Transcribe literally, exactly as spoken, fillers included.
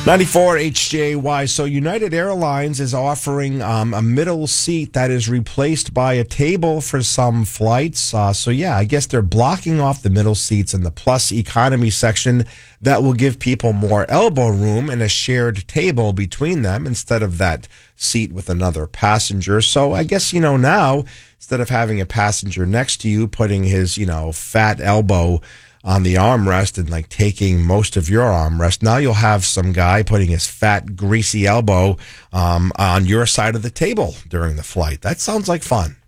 ninety-four H J Y. So United Airlines is offering um, a middle seat that is replaced by a table for some flights. Uh, so yeah, I guess they're blocking off the middle seats in the Plus economy section. That will give people more elbow room and a shared table between them instead of that seat with another passenger. So I guess, you know, now instead of having a passenger next to you putting his, you know, fat elbow on the armrest and like taking most of your armrest, now you'll have some guy putting his fat, greasy elbow um, on your side of the table during the flight. That sounds like fun.